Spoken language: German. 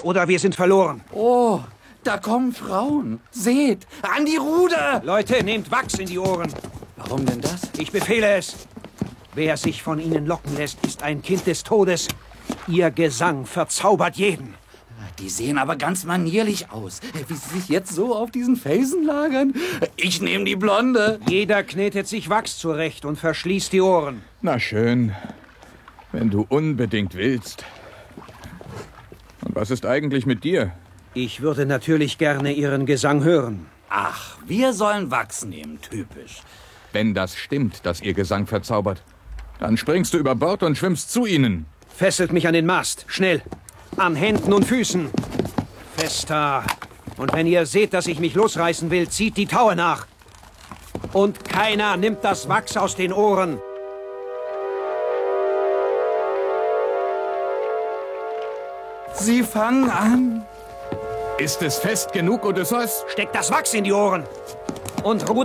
oder wir sind verloren. Oh, da kommen Frauen. Seht, an die Ruder! Leute, nehmt Wachs in die Ohren. Warum denn das? Ich befehle es. Wer sich von ihnen locken lässt, ist ein Kind des Todes. Ihr Gesang verzaubert jeden. Die sehen aber ganz manierlich aus, wie sie sich jetzt so auf diesen Felsen lagern. Ich nehme die Blonde. Jeder knetet sich Wachs zurecht und verschließt die Ohren. Na schön, wenn du unbedingt willst. Und was ist eigentlich mit dir? Ich würde natürlich gerne Ihren Gesang hören. Ach, wir sollen Wachs nehmen, typisch. Wenn das stimmt, dass ihr Gesang verzaubert, dann springst du über Bord und schwimmst zu ihnen. Fesselt mich an den Mast, schnell. An Händen und Füßen. Fester. Und wenn ihr seht, dass ich mich losreißen will, zieht die Taue nach. Und keiner nimmt das Wachs aus den Ohren. Sie fangen an. Ist es fest genug, Odysseus? Steckt das Wachs in die Ohren. Und rudert